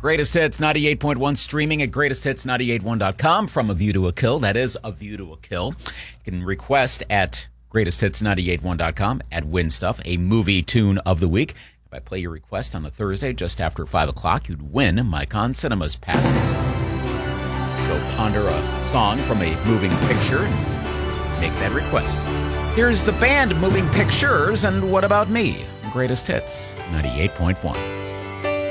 Greatest Hits 98.1 streaming at greatesthits981.com from A View to a Kill. That is A View to a Kill. You can request at greatesthits981.com at Win Stuff a movie tune of the week. If I play your request on a Thursday just after 5 o'clock, you'd win Micon Cinemas passes. Go ponder a song from a moving picture and make that request. Here's the band Moving Pictures, and What About Me? Greatest Hits 98.1.